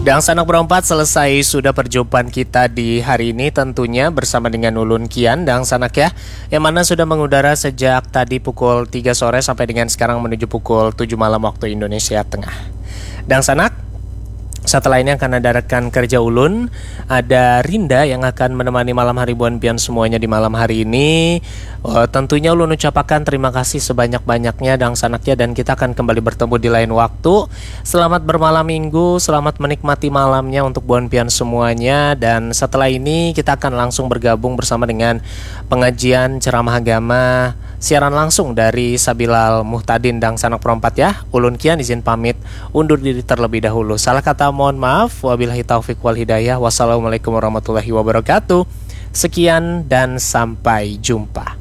Dan sanak berempat, selesai sudah perjumpaan kita di hari ini tentunya bersama dengan Ulun Kian dan sanak ya, yang mana sudah mengudara sejak tadi pukul 3 sore sampai dengan sekarang menuju pukul 7 malam waktu Indonesia Tengah. Dan sanak, setelah ini akan ada rekan kerja Ulun, ada Rinda yang akan menemani malam hari buan pian semuanya di malam hari ini. Tentunya Ulun ucapkan terima kasih sebanyak-banyaknya dan sanaknya, dan kita akan kembali bertemu di lain waktu. Selamat bermalam minggu, selamat menikmati malamnya untuk buan pian semuanya. Dan setelah ini kita akan langsung bergabung bersama dengan pengajian ceramah agama siaran langsung dari Sabilal Muhtadin dan sanak perempat ya. Ulun Kian izin pamit undur diri terlebih dahulu. Salah kata mohon maaf. Wabillahi taufik wal hidayah. Wassalamualaikum warahmatullahi wabarakatuh. Sekian dan sampai jumpa.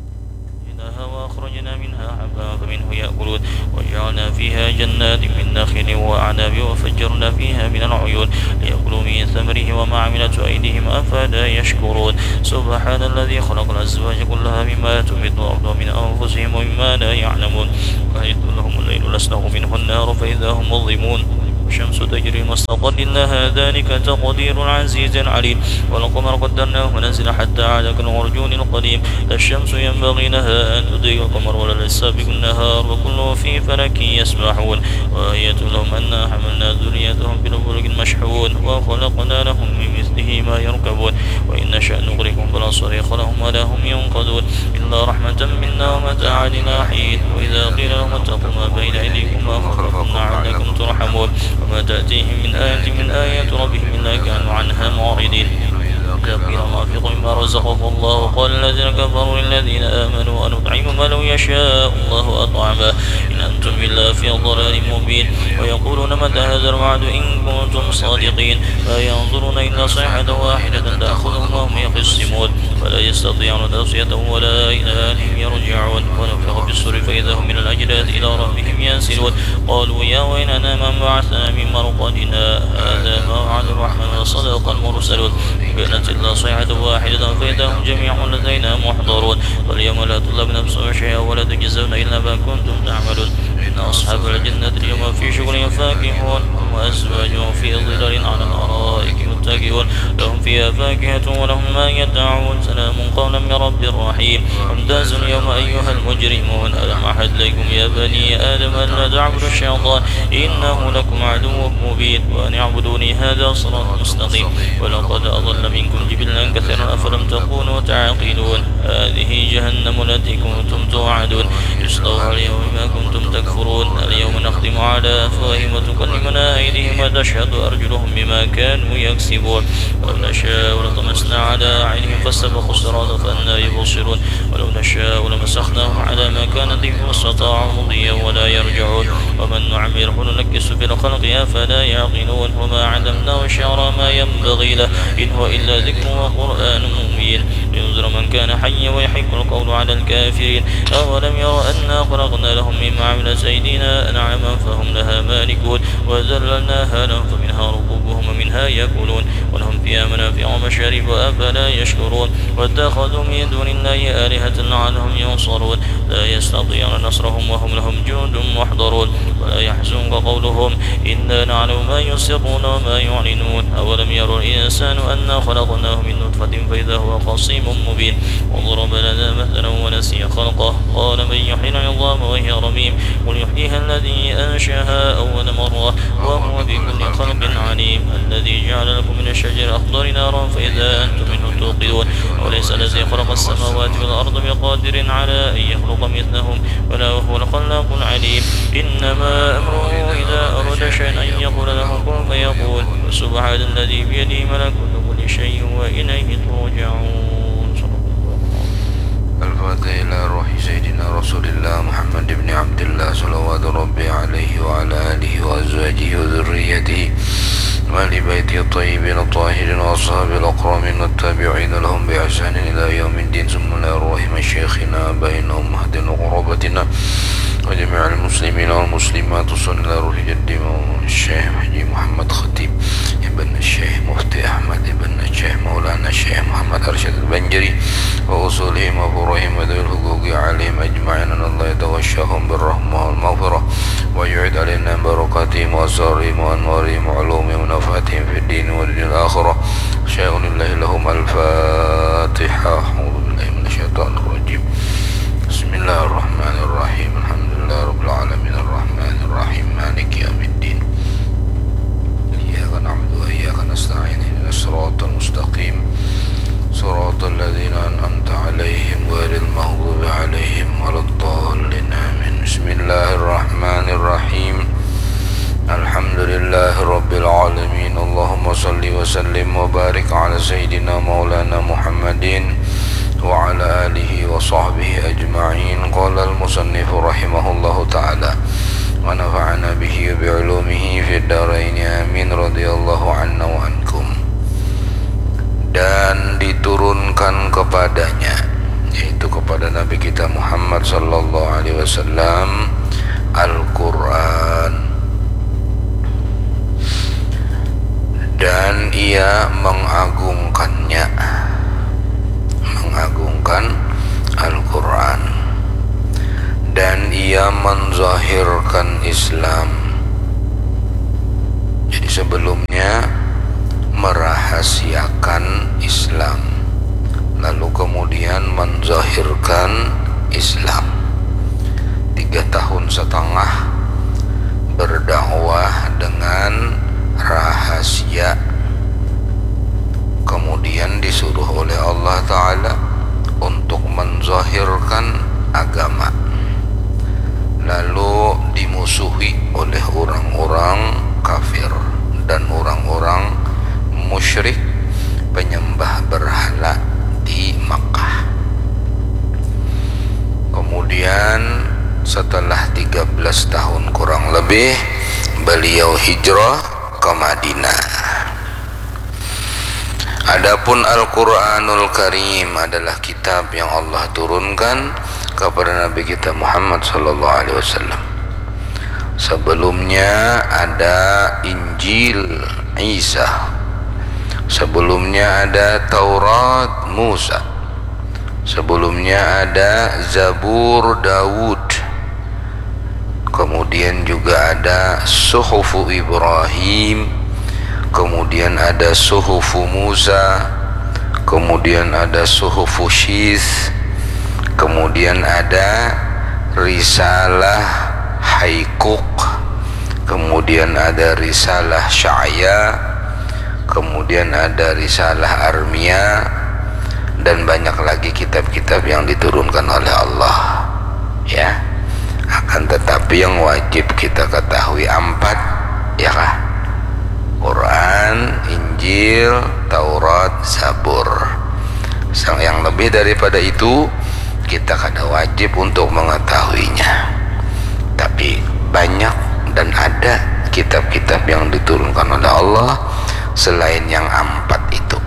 فمنه يأكلون وجعلنا فيها جنات من نخيل وأعناب وفجرنا فيها من العيون ليأكلوا من ثمره وما عملت أيديهم أفلا يشكرون سبحان الذي خلق الأزواج كلها مما تنبت الأرض ومن أنفسهم ومما لا يعلمون وأعد لهم الليل لسلخ منه النار فإذا هم مظلمون الشمس تجري مستقر لها ذلك تقدير العزيز العليم والقمر قدرناه منازل حتى عاد كالعرجون القديم لا الشمس ينبغي لها أن تضيء القمر ولا للسابق النهار وكل في فلك يسبحون وآية لهم أنا حملنا ذريتهم في الفلك المشحون وخلقنا لهم من مثله ما يركبون وإن نشأ نغرقهم فلا صريخ لهم ولا هم ينقذون إلا رحمة منا ومتاعا إلى حين وإذا قيل لهم اتقوا ما بين أيديكم وخلفكم لعلكم ترحمون وما تأتيهم من آيات ربهم إلا كانوا عنها معرضين إذا قيل انفقوا مما رزقكم الله قال الذين كفروا للذين آمنوا أنطعم ما لو يشاء الله أطعمه إن أنتم إلا في ضلال مبين ويقولون متى هذا الوعد إن كنتم صادقين لا ينظرون إلا صيحة واحدة تأخذهم وهم يخصمون فلا يستطيعون توصية ولا إلى أهلهم يرجعون ونفخ بالصور فإذا هم من الأجداث إلى ربهم ينسلون قالوا يا ويلنا من بعثنا من مرقدنا هذا ما وعد الرحمن وصدق المرسلون كانت إلا صيحة واحدة فإذا هم جميع لدينا محضرون واليوم لا تظلم نفس شيئا ولا تجزون إلا ما كنتم تعملون إن أصحاب الجنة اليوم في شغل فاكهون وأزواجهم في ظلال على الأرائك متكئون لهم فيها فاكهة ولهم ما يدعون سلام قولا من رب رحيم وامتازوا اليوم أيها المجرمون ألم أعهد إليكم يا بني آدم ألا تعبدوا الشيطان إنه لكم عدو مبين وأن اعبدوني هذا صراط مستقيم ولقد أضل منكم جبلا كثيرا أفلم تكونوا تعقلون هذه جهنم التي كنتم توعدون اصلوها اليوم بما كنتم تكفرون اليوم نختم على أفواههم وتكلمنا أيديهم وتشهد أرجلهم بما كانوا يكسبون ولو نشاء لطمسنا على أعينهم فاستبقوا الصراط فأنى يبصرون ولو نشاء لمسخناهم على ما كانت فاستطاعوا مضيا ولا يرجعون ومن نعمره ننكس في الخلق أفلا يعقلون وما علمناه الشعر ما ينبغي له إن هو إلا ذكر وقرآن مبين لينذر من كان حيا ويحق القول على الكافرين أولم يروا أنا خلقنا لهم مما عملت أيدينا أنعاما فهم لها مالكون وذللناها لهم فمنها ركوبهم ومنها يأكلون ولهم فيها منافع ومشارب أفلا يشكرون واتخذوا من دون الله آلهة لعلهم ينصرون لا يستطيعون نصرهم وهم لهم جند محضرون ولا يحزنك قولهم إنا نعلم ما يسرون وما يعلنون أولم يروا الإنسان أنا خلقناه من نطفة فإذا هو خصيم مبين وضرب لنا مثلا ونسي خلقه قال من يحيي العظام وهي رميم قل يحييها الذي أنشاها أول مرة وهو بكل خلق عليم الذي جعل لكم من الشجر الأخضر نارا فإذا أنتم منه توقدون وليس الذي خلق السماوات والأرض بقادر على أن يخلق مثلهم ولا هو الخلاق العليم إنما أمره إذا أراد شيئا أن يقول له كن فيقول سبحان الذي بيده ملكوت كل شيء وإليه ترجعون. الفاتحة إلى روح سيدنا رسول الله محمد بن عبد الله صلوات ربي عليه وعلى آله وأزواجه وذريته وآل بيته الطيبين الطاهرين وأصحابه الأكرمين والتابعين لهم بإحسان إلى يوم الدين ثم لا رحم شيخنا بين أمهاتنا وقرابتنا وجميع المسلمين والمسلمات صلى الله روح جدي الشيخ حجي محمد خطيب ابن الشيخ مفتي أحمد ابن الشيخ مولانا الشيخ محمد أرشد البنجري وأصولهم وفروعهم وذوي الحقوق عليهم أجمعين أن الله يتغشاهم بالرحمة والمغفرة ويعيد علينا بركاتهم وأسرارهم وأنوارهم وعلومهم ونفعتهم في الدين والدين الآخرة شيء لله لهم الفاتحة أعوذ بالله من الشيطان الرجيم بسم الله الرحمن الرحيم الحمد لله رب العالمين الرحمن الرحيم مالك يوم الدين إياك نعبد وإياك نستعين اهدنا الصراط المستقيم صراط الذين أنعمت عليهم غير المغضوب عليهم ولا الضالين آمين بسم الله الرحمن الرحيم الحمد لله رب العالمين اللهم صل وسلم وبارك على سيدنا مولانا محمد وعلى آله وصحبه أجمعين قال المصنف رحمه الله تعالى ونفعنا به بعلومه في الدارين آمين رضي الله عنا وعنكم. Dan diturunkan kepadanya, yaitu kepada Nabi kita Muhammad sallallahu alaihi wasallam, Al-Quran, dan ia mengagungkannya, mengagungkan Al-Quran, dan ia menzahirkan Islam. Jadi sebelumnya merahasiakan Islam, lalu kemudian menzahirkan Islam. 3,5 tahun berdakwah dengan rahasia, kemudian disuruh oleh Allah Ta'ala untuk menzahirkan agama, lalu dimusuhi oleh orang-orang kafir dan orang-orang musyrik penyembah berhala di Makkah. Kemudian setelah 13 tahun kurang lebih beliau hijrah ke Madinah. Adapun Al-Quranul Karim adalah kitab yang Allah turunkan kepada Nabi kita Muhammad sallallahu alaihi wasallam. Sebelumnya ada Injil Isa, sebelumnya ada Taurat Musa, sebelumnya ada Zabur Daud, kemudian juga ada Suhufu Ibrahim, kemudian ada Suhufu Musa, kemudian ada Suhufu Syith, kemudian ada Risalah Haikuk, kemudian ada Risalah Sya'ya, kemudian ada Risalah Armia, dan banyak lagi kitab-kitab yang diturunkan oleh Allah, ya. Akan tetapi yang wajib kita ketahui 4, ya kah? Quran, Injil, Taurat, Zabur. Yang lebih daripada itu kita kada wajib untuk mengetahuinya. Tapi banyak dan ada kitab-kitab yang diturunkan oleh Allah selain yang 4 itu.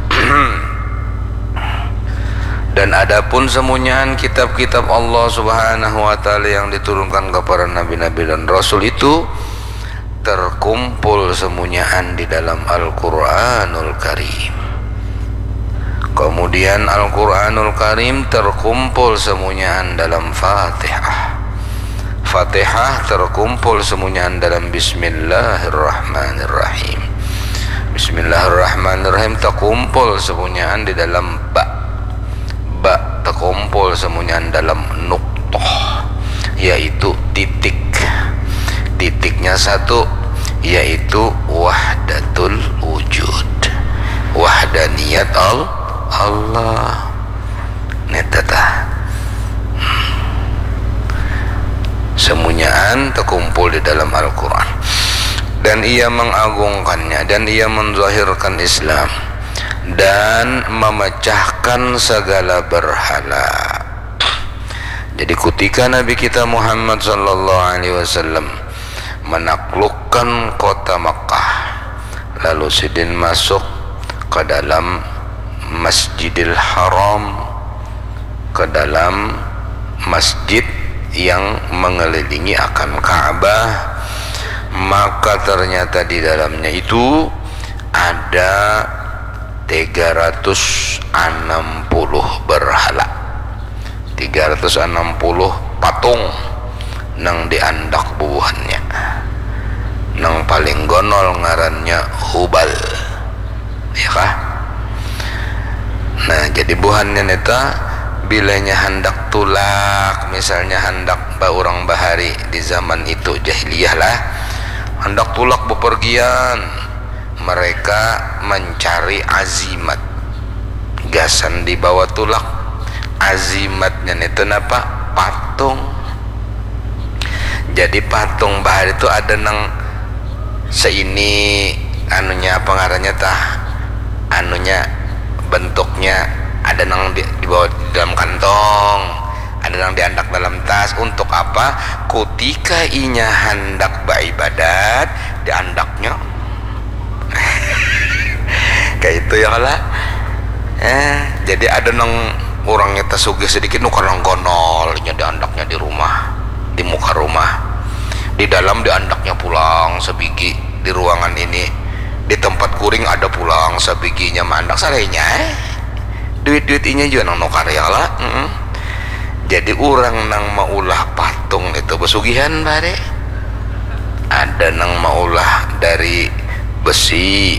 Dan adapun semuanya kitab-kitab Allah Subhanahu wa taala yang diturunkan kepada nabi-nabi dan rasul itu terkumpul semuanya di dalam Al-Quranul Karim. Kemudian Al-Quranul Karim terkumpul semuanya dalam Fatihah. Fatihah terkumpul semuanya dalam Bismillahirrahmanirrahim. Bismillahirrahmanirrahim terkumpul semuanya di dalam Ba. Ba terkumpul semuanya dalam Nuqtah, yaitu titik. Titiknya 1, yaitu wahdatul wujud, wahdaniyat Allah. Netata semuanya terkumpul di dalam Al-Quran, dan ia mengagungkannya, dan ia menzahirkan Islam, dan memecahkan segala berhala. Jadi ketika Nabi kita Muhammad sallallahu alaihi wasallam menaklukkan kota Makkah, lalu sidin masuk ke dalam Masjidil Haram, ke dalam masjid yang mengelilingi akan Ka'bah, maka ternyata di dalamnya itu ada berhala, 360 patung nang diandak bubuhannya. Nang paling gonol ngarannya Hubal, ya kah? Nah, jadi buhannya neta bilanya hendak tulak, misalnya hendak orang bahari di zaman itu jahiliyah lah, hendak tulak bepergian, mereka mencari azimat, gasan dibawa tulak. Azimatnya itu apa? Patung. Jadi patung bahari itu ada nang seini anunya, apa ngarannya tah, anunya bentuknya ada nang dibawa di dalam kantong, ada nang diandak dalam tas. Untuk apa? Ketika inya hendak beribadat, diandaknya kayak itu ya lah. Jadi ada nang orangnya tersugih sedikit nu karang gonol nya diandaknya di rumah, di muka rumah, di dalam diandaknya pulang sebigi, di ruangan ini di tempat kuring ada pulang sebiginya mandak sarenya duit-duit ini juga nang karya lah. Jadi orang nang maulah patung itu besugihan bare, ada nang maulah dari besi,